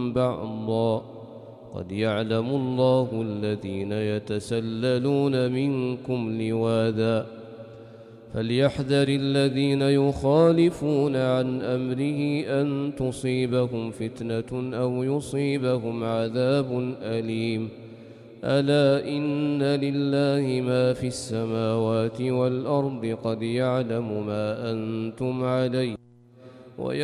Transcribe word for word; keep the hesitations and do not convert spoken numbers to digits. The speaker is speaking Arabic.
بعضا قد يعلم الله الذين يتسللون منكم لواذا فليحذر الذين يخالفون عن أمره أن تصيبهم فتنة أو يصيبهم عذاب أليم ألا إن لله ما في السماوات والأرض قد يعلم ما أنتم عليه